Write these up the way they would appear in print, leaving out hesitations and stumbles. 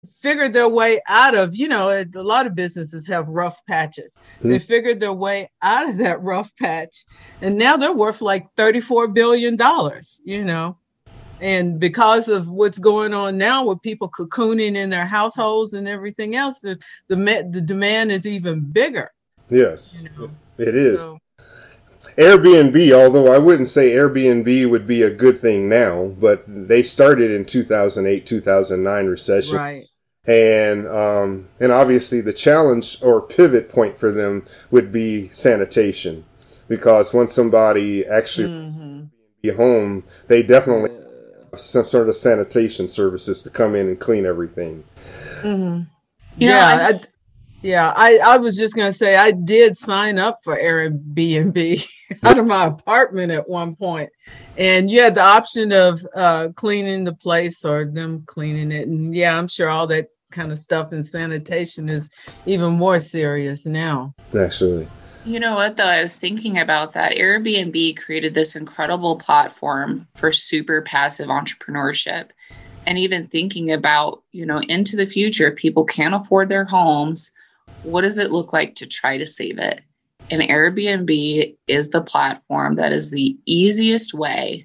figured their way out of, a lot of businesses have rough patches. They figured their way out of that rough patch. And now they're worth like $34 billion. And because of what's going on now with people cocooning in their households and everything else, the demand is even bigger. Yes, You know, it is. so Airbnb, although I wouldn't say Airbnb would be a good thing now, but they started in 2008, 2009 recession. right. And obviously the challenge or pivot point for them would be sanitation, because once somebody actually Mm-hmm. be home, they definitely Uh, have some sort of sanitation services to come in and clean everything. mm-hmm. You know, Yeah, I was just gonna say I did sign up for Airbnb out of my apartment at one point, and you had the option of cleaning the place or them cleaning it, and yeah, I'm sure all that kind of stuff in sanitation is even more serious now. Actually, you know what though? I was thinking about that. Airbnb created this incredible platform for super passive entrepreneurship. And even thinking about, into the future, people can't afford their homes. What does it look like to try to save it? And Airbnb is the platform that is the easiest way.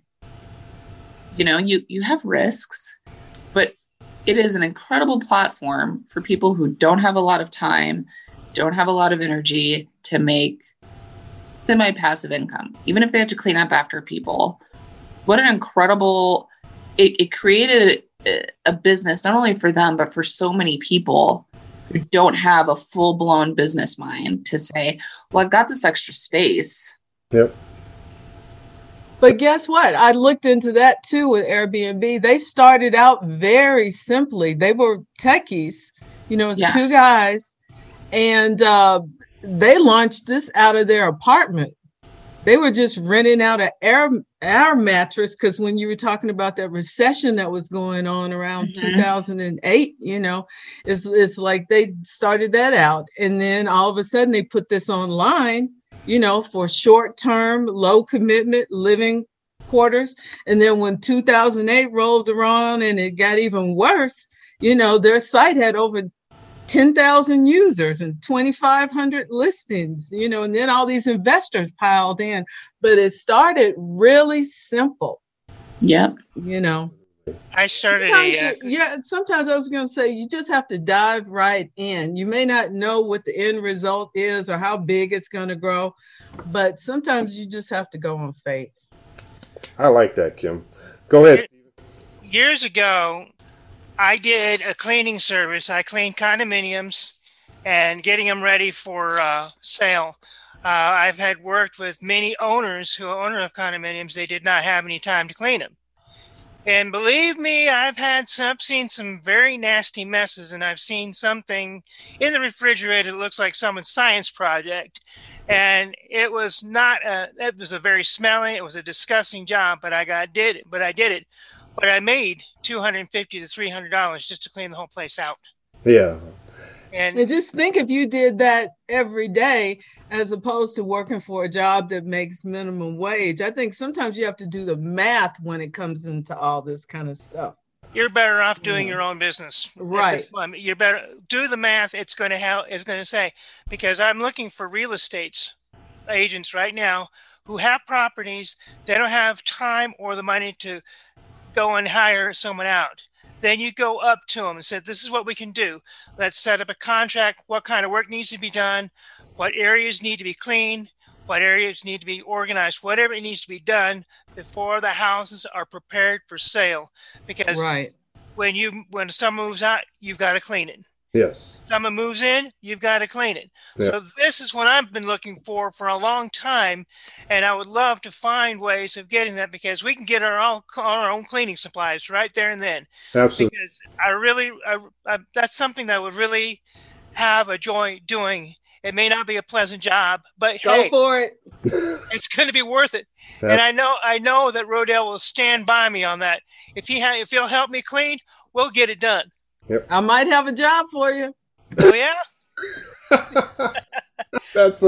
You have risks, but it is an incredible platform for people who don't have a lot of time, don't have a lot of energy to make semi-passive income, even if they have to clean up after people. What an incredible, it created a business, not only for them, but for so many people who don't have a full-blown business mind to say, well, I've got this extra space. yep, But guess what? I looked into that too with Airbnb. They started out very simply. They were techies, it's Yeah. two guys, and they launched this out of their apartment. They were just renting out an air mattress because when you were talking about that recession that was going on around Mm-hmm. 2008, it's like they started that out, and then all of a sudden they put this online, for short term, low commitment living quarters. And then when 2008 rolled around and it got even worse, their site had over 10,000 users and 2,500 listings, and then all these investors piled in. But it started really simple, Yep. you know. I started Sometimes I was going to say you just have to dive right in. You may not know what the end result is or how big it's going to grow, but sometimes you just have to go on faith. I like that, Kim. Go ahead. years ago. I did a cleaning service. I cleaned condominiums and getting them ready for sale. I've had worked with many owners who are owner of condominiums. They did not have any time to clean them. And believe me, I've seen some very nasty messes, and I've seen something in the refrigerator that looks like someone's science project. And it was it was a very smelly, it was a disgusting job, but I did it. But I made $250 to $300 just to clean the whole place out. Yeah. And just think if you did that every day as opposed to working for a job that makes minimum wage. I think sometimes you have to do the math when it comes into all this kind of stuff. You're better off doing your own business. Right. You're better do the math. It's going to help. It's going to say, because I'm looking for real estate agents right now who have properties. They don't have time or the money to go and hire someone out. Then you go up to them and say, this is what we can do. Let's set up a contract. What kind of work needs to be done? What areas need to be cleaned? What areas need to be organized? Whatever it needs to be done before the houses are prepared for sale. Because right. when someone moves out, you've got to clean it. Yes. Someone moves in, you've got to clean it. Yeah. So this is what I've been looking for a long time, and I would love to find ways of getting that, because we can get our own cleaning supplies right there and then. Absolutely. Because that's something that I would really have a joy doing. It may not be a pleasant job, but go for it. It's going to be worth it. And I know that Rodell will stand by me on that. If he'll help me clean, we'll get it done. Yep. I might have a job for you. Oh yeah. That's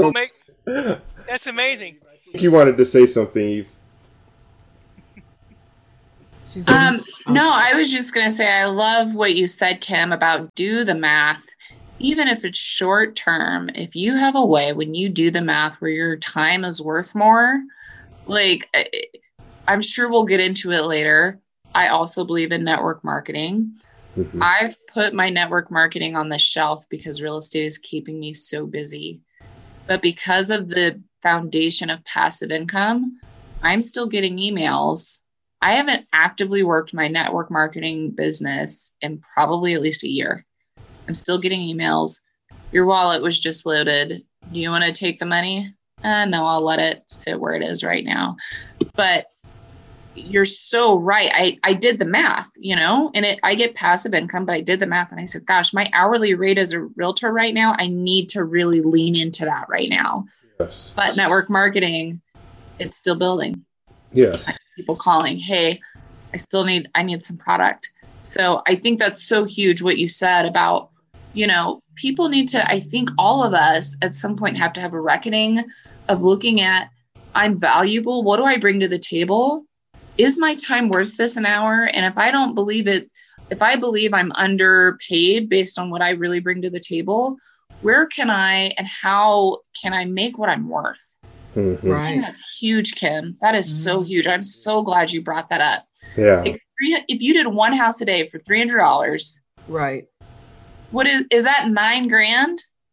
amazing. You wanted to say something, Eve. She said, No, I was just going to say, I love what you said, Kim, about do the math. Even if it's short term, if you have a way when you do the math where your time is worth more, like I'm sure we'll get into it later. I also believe in network marketing. Mm-hmm. I've put my network marketing on the shelf because real estate is keeping me so busy. But because of the foundation of passive income, I'm still getting emails. I haven't actively worked my network marketing business in probably at least a year. I'm still getting emails. Your wallet was just loaded. Do you want to take the money? No, I'll let it sit where it is right now. But you're so right. I did the math, and I get passive income, but I did the math and I said, gosh, my hourly rate as a realtor right now, I need to really lean into that right now. Yes. But network marketing, it's still building. Yes. People calling, hey, I need some product. So I think that's so huge what you said about, people need to, I think all of us at some point have to have a reckoning of looking at, I'm valuable. What do I bring to the table? Is my time worth this an hour? And if I don't believe it, if I believe I'm underpaid based on what I really bring to the table, where can I and how can I make what I'm worth? Mm-hmm. right. I think that's huge, Kim. That is so huge. I'm so glad you brought that up. Yeah. If you did one house a day for $300, Right. what is that $9,000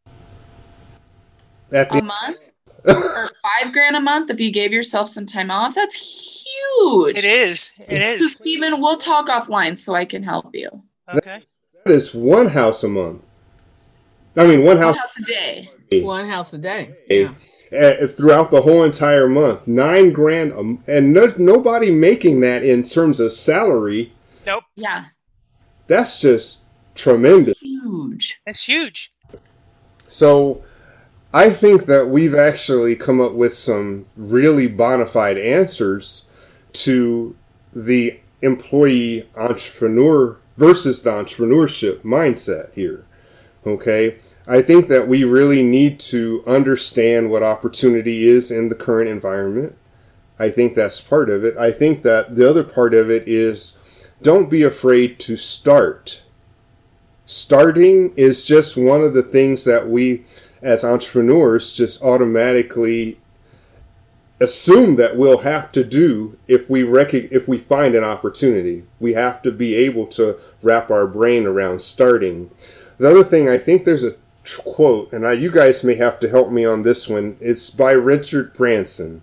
a month? Or $5,000 a month if you gave yourself some time off? That's huge. It is. So, Stephen, we'll talk offline so I can help you. Okay. That is one house a month. I mean, one house a day. One house a day. Yeah. Throughout the whole entire month, $9,000, and nobody making that in terms of salary. Nope. Yeah. That's just tremendous. Huge. That's huge. So, I think that we've actually come up with some really bona fide answers to the employee entrepreneur versus the entrepreneurship mindset here. Okay? I think that we really need to understand what opportunity is in the current environment. I think that's part of it. I think that the other part of it is don't be afraid to start. Starting is just one of the things that we as entrepreneurs just automatically assume that we'll have to do if we find an opportunity. We have to be able to wrap our brain around starting. The other thing, I think there's a quote, and you guys may have to help me on this one. It's by Richard Branson.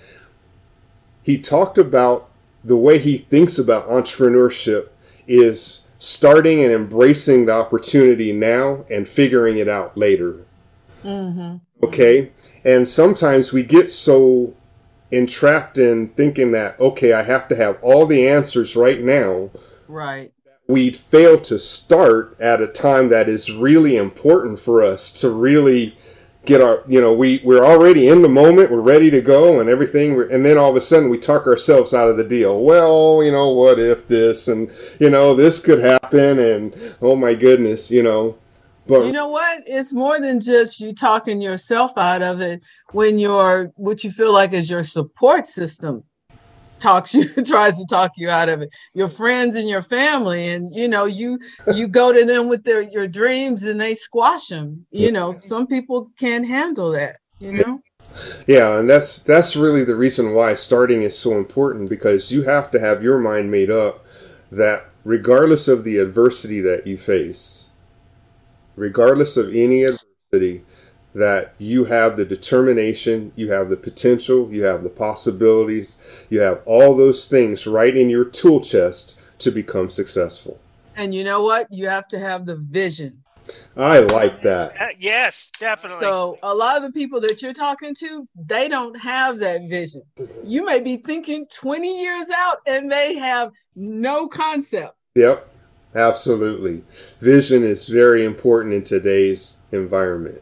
He talked about the way he thinks about entrepreneurship is starting and embracing the opportunity now and figuring it out later. Mm-hmm. Okay? And sometimes we get so entrapped in thinking that, okay, I have to have all the answers right now. Right. We'd fail to start at a time that is really important for us to really get our, we're already in the moment, we're ready to go and everything, and then all of a sudden we talk ourselves out of the deal. Well, what if this, and, this could happen, and oh my goodness, But you know what? It's more than just you talking yourself out of it when what you feel like is your support system tries to talk you out of it. Your friends and your family, and you go to them with your dreams and they squash them. Some people can't handle that. Yeah, and that's really the reason why starting is so important, because you have to have your mind made up that regardless of the adversity that you face, regardless of any adversity, that you have the determination, you have the potential, you have the possibilities, you have all those things right in your tool chest to become successful. And you know what? You have to have the vision. I like that. Yes, definitely. So a lot of the people that you're talking to, they don't have that vision. You may be thinking 20 years out and they have no concept. Yep. Absolutely. Vision is very important in today's environment.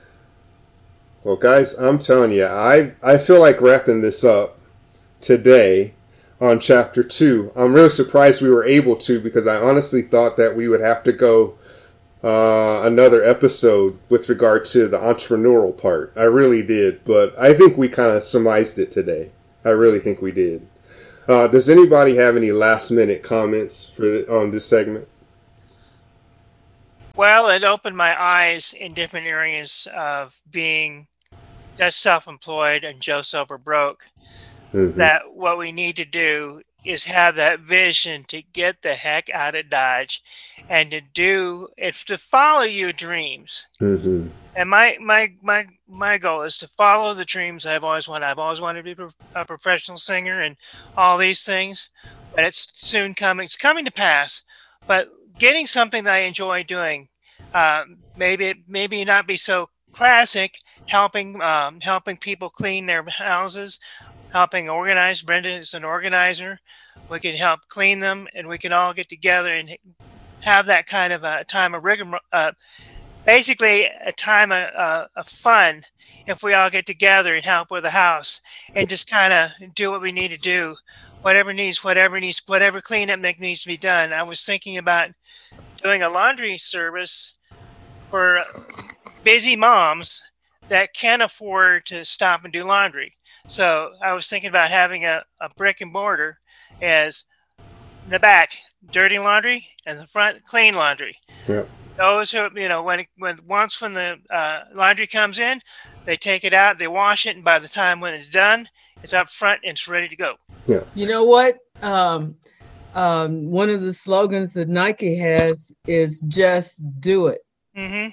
Well, guys, I'm telling you, I feel like wrapping this up today on Chapter 2. I'm really surprised we were able to, because I honestly thought that we would have to go another episode with regard to the entrepreneurial part. I really did, but I think we kind of surmised it today. I really think we did. Does anybody have any last-minute comments on this segment? Well, it opened my eyes in different areas of being just self-employed and Joe Silver broke. Mm-hmm. That what we need to do is have that vision to get the heck out of Dodge and to follow your dreams. Mm-hmm. And my goal is to follow the dreams I've always wanted. I've always wanted to be a professional singer and all these things, but it's soon coming. It's coming to pass, but getting something that I enjoy doing, maybe not be so classic, helping people clean their houses, helping organize. Brenda is an organizer. We can help clean them, and we can all get together and have that kind of a time of rigor. Basically, a time of fun if we all get together and help with the house and just kind of do what we need to do, whatever cleanup that needs to be done. I was thinking about doing a laundry service for busy moms that can't afford to stop and do laundry. So I was thinking about having a brick and mortar as the back, dirty laundry, and the front, clean laundry. Yep. Those who, when the laundry comes in, they take it out, they wash it, and by the time when it's done, it's up front and it's ready to go. Yeah. You know what? One of the slogans that Nike has is "Just do it." Mm-hmm.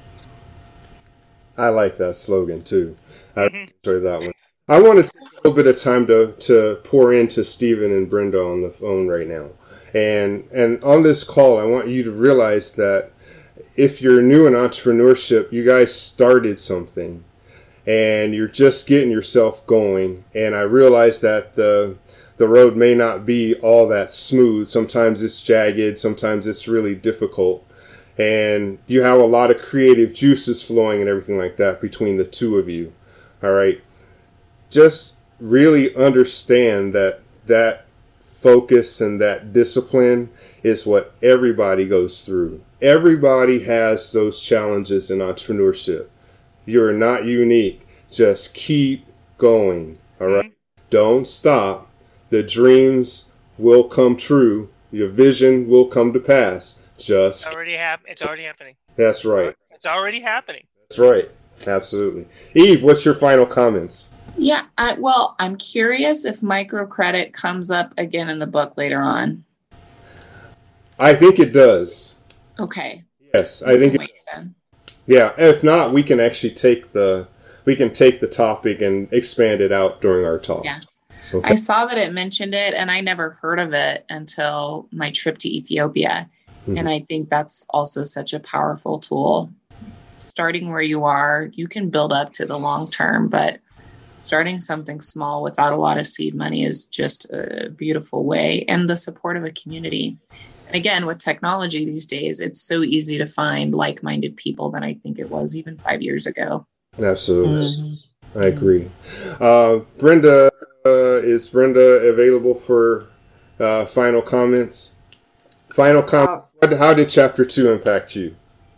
I like that slogan too. I enjoy that one. I want to take a little bit of time to pour into Stephen and Brenda on the phone right now. And on this call, I want you to realize that if you're new in entrepreneurship, you guys started something and you're just getting yourself going. And I realize that the road may not be all that smooth. Sometimes it's jagged. Sometimes it's really difficult. And you have a lot of creative juices flowing and everything like that between the two of you. All right. Just really understand that focus and that discipline is what everybody goes through. Everybody has those challenges in entrepreneurship. You're not unique. Just keep going. All right. Don't stop. The dreams will come true. Your vision will come to pass. It's already happening. That's right. It's already happening. That's right. Absolutely. Eve, what's your final comments? Yeah. I'm curious if microcredit comes up again in the book later on. I think it does. Okay. Yes, I think it does. Yeah. If not, we can actually take the topic and expand it out during our talk. Yeah. Okay. I saw that it mentioned it, and I never heard of it until my trip to Ethiopia. Mm-hmm. And I think that's also such a powerful tool. Starting where you are, you can build up to the long term, but starting something small without a lot of seed money is just a beautiful way, and the support of a community. And again, with technology these days, it's so easy to find like-minded people than I think it was even 5 years ago. Absolutely. Mm-hmm. I agree. Brenda, is Brenda available for final comments? How did Chapter 2 impact you?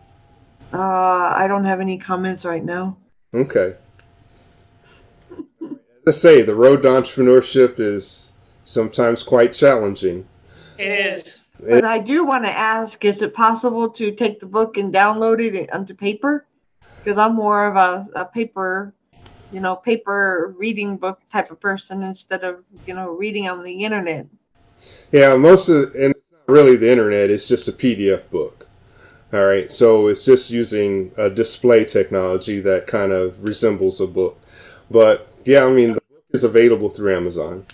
I don't have any comments right now. Okay. As I say, the road to entrepreneurship is sometimes quite challenging. It is. But I do want to ask, is it possible to take the book and download it onto paper? Because I'm more of a paper reading book type of person instead of, reading on the internet. Yeah, and it's not really the internet, it's just a PDF book. All right, so it's just using a display technology that kind of resembles a book. But yeah, the book is available through Amazon.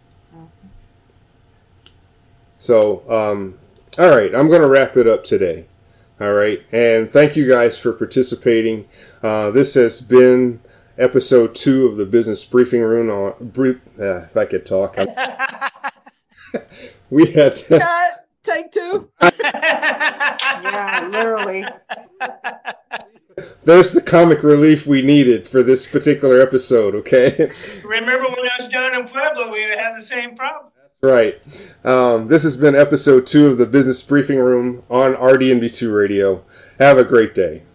So, all right, I'm going to wrap it up today. All right, and thank you guys for participating. This has been episode 2 of the Business Briefing Room. If I could talk. We had take 2. Yeah, literally. There's the comic relief we needed for this particular episode, okay? Remember when I was down in Pueblo, we had the same problem. That's right. This has been episode 2 of the Business Briefing Room on RDNB2 Radio. Have a great day.